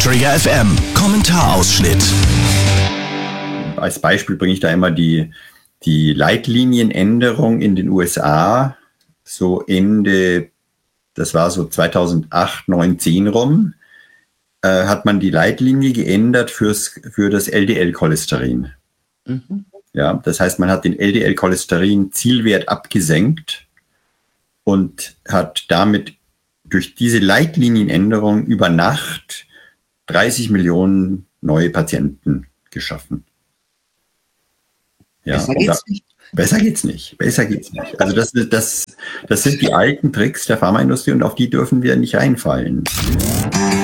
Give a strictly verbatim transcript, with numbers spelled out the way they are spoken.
Träger F M. Kommentarausschnitt. Als Beispiel bringe ich da immer die, die Leitlinienänderung in den U S A, so Ende, das war so zweitausendacht, neun, zehn rum, äh, hat man die Leitlinie geändert fürs, für das L D L-Cholesterin. Mhm. Ja, das heißt, man hat den L D L-Cholesterin-Zielwert abgesenkt und hat damit durch diese Leitlinienänderung über Nacht dreißig Millionen neue Patienten geschaffen. Ja, besser geht's nicht. Besser geht's nicht. Besser geht's nicht. Also das, das, das sind die alten Tricks der Pharmaindustrie und auf die dürfen wir nicht reinfallen.